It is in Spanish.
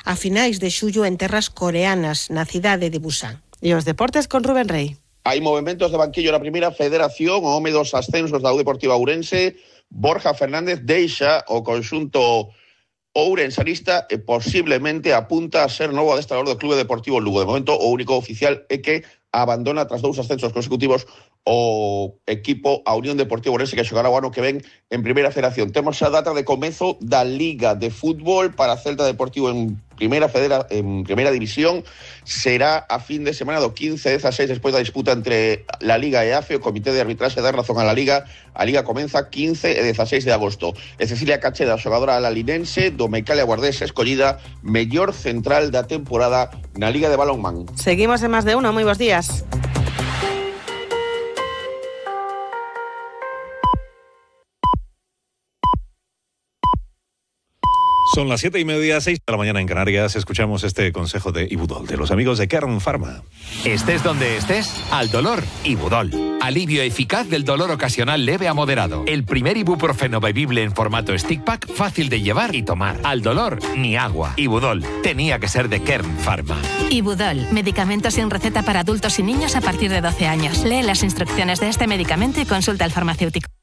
a finais de xullo en terras coreanas, na cidade de Busan. E os deportes con Rubén Rey. Hai movimentos de banquillo na primeira federación, o home dos ascensos da U Deportiva Ourense, Borja Fernández, deixa o conxunto ourensanista e posiblemente apunta a ser novo adestrador do Clube Deportivo Lugo. De momento, o único oficial é que abandona tras 2 ascensos consecutivos o equipo a Unión Deportiva Ourense, que xogará o ano que ven en primeira federación. Temos xa data de comezo da Liga de Fútbol para Celta Deportivo en primeira división. Será a fin de semana do 15-16 despois da disputa entre la Liga e AFE. O Comité de Arbitraxe dá razón a la Liga. A Liga comeza 15 e 16 de agosto. E Cecilia Cacheda, xogadora alalinense do Meicalia Guardés, escollida mellor central da temporada na Liga de Balonmán. Seguimos en Más de Uno. Moi bons días. Son las 7:30, 6 de la mañana en Canarias. Escuchamos este consejo de Ibudol, de los amigos de Kern Pharma. Estés donde estés, al dolor, Ibudol. Alivio eficaz del dolor ocasional leve a moderado. El primer ibuprofeno bebible en formato stick pack, fácil de llevar y tomar. Al dolor, ni agua. Ibudol, tenía que ser de Kern Pharma. Ibudol, medicamento sin receta para adultos y niños a partir de 12 años. Lee las instrucciones de este medicamento y consulta al farmacéutico.